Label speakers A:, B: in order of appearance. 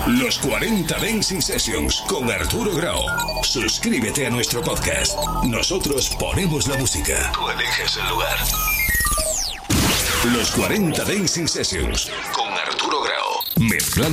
A: Los 40 Dancing Sessions con Arturo Grau. Suscríbete a nuestro podcast. Nosotros ponemos la música. Tú eliges el lugar. Los 40 Dancing Sessions con Arturo Grau. Mezclando